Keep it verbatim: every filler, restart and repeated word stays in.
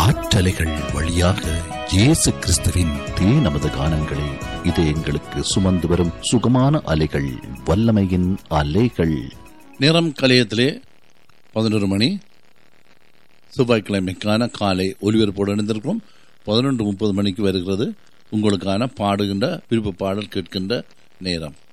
காற்றலைகள் வழியாக இயேசு கிறிஸ்துவின் தே நமது கானங்களை இது எங்களுக்கு சுமந்து வரும் சுகமான அலைகள், வல்லமையின் அலைகள். நேரம் கலையத்திலே பதினொரு மணி, செவ்வாய்க்கிழமைக்கான காலை ஒலிபரப்போடு இணைந்திருக்கிறோம். பதினொன்று முப்பது மணிக்கு வருகிறது உங்களுக்கான பாடுகின்ற விருப்ப பாடல் கேட்கின்ற நேரம்.